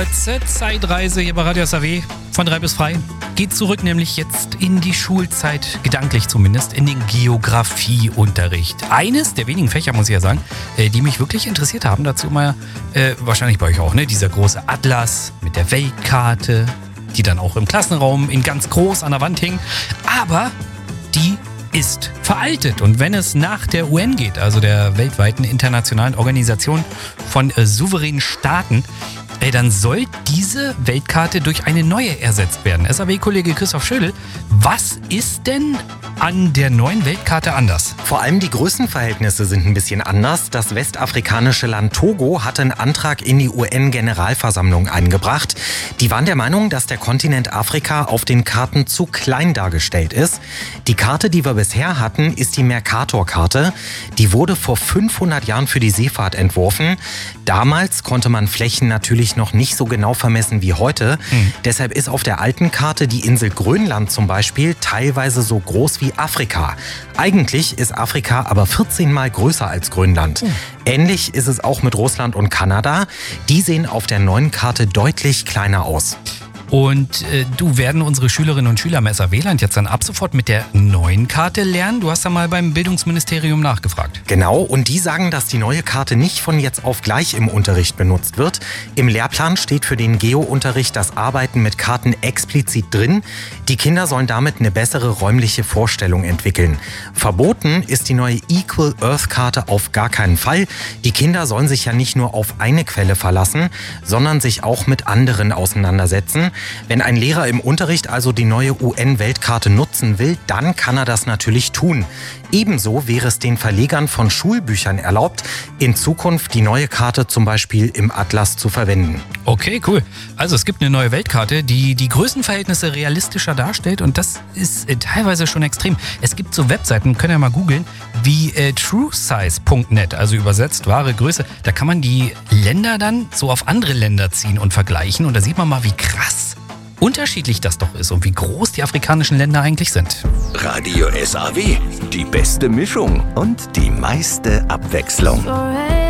Kurze Zeitreise hier bei Radio SAW von 3 bis frei. Geht zurück nämlich jetzt in die Schulzeit, gedanklich zumindest, in den Geografieunterricht. Eines der wenigen Fächer, muss ich ja sagen, die mich wirklich interessiert haben. Dazu mal, wahrscheinlich bei euch auch, ne? Dieser große Atlas mit der Weltkarte, die dann auch im Klassenraum in ganz groß an der Wand hing. Aber die ist veraltet. Und wenn es nach der UN geht, also der weltweiten internationalen Organisation von souveränen Staaten, dann soll diese Weltkarte durch eine neue ersetzt werden. SAW-Kollege Christoph Schödel, was ist denn an der neuen Weltkarte anders? Vor allem die Größenverhältnisse sind ein bisschen anders. Das westafrikanische Land Togo hatte einen Antrag in die UN-Generalversammlung eingebracht. Die waren der Meinung, dass der Kontinent Afrika auf den Karten zu klein dargestellt ist. Die Karte, die wir bisher hatten, ist die Mercator-Karte. Die wurde vor 500 Jahren für die Seefahrt entworfen. Damals konnte man Flächen natürlich noch nicht so genau vermessen wie heute. Deshalb ist auf der alten Karte die Insel Grönland zum Beispiel teilweise so groß wie Afrika. Eigentlich ist Afrika aber 14 Mal größer als Grönland. Ähnlich ist es auch mit Russland und Kanada. Die sehen auf der neuen Karte deutlich kleiner aus. Und werden unsere Schülerinnen und Schüler im SAW-Land jetzt dann ab sofort mit der neuen Karte lernen? Du hast da mal beim Bildungsministerium nachgefragt. Genau, und die sagen, dass die neue Karte nicht von jetzt auf gleich im Unterricht benutzt wird. Im Lehrplan steht für den Geo-Unterricht das Arbeiten mit Karten explizit drin. Die Kinder sollen damit eine bessere räumliche Vorstellung entwickeln. Verboten ist die neue Equal Earth-Karte auf gar keinen Fall. Die Kinder sollen sich ja nicht nur auf eine Quelle verlassen, sondern sich auch mit anderen auseinandersetzen. Wenn ein Lehrer im Unterricht also die neue UN-Weltkarte nutzen will, dann kann er das natürlich tun. Ebenso wäre es den Verlegern von Schulbüchern erlaubt, in Zukunft die neue Karte zum Beispiel im Atlas zu verwenden. Okay, cool. Also es gibt eine neue Weltkarte, die die Größenverhältnisse realistischer darstellt und das ist teilweise schon extrem. Es gibt so Webseiten, könnt ihr mal googeln, wie truesize.net, also übersetzt wahre Größe. Da kann man die Länder dann so auf andere Länder ziehen und vergleichen und da sieht man mal, wie krass unterschiedlich das doch ist und wie groß die afrikanischen Länder eigentlich sind. Radio SAW, die beste Mischung und die meiste Abwechslung.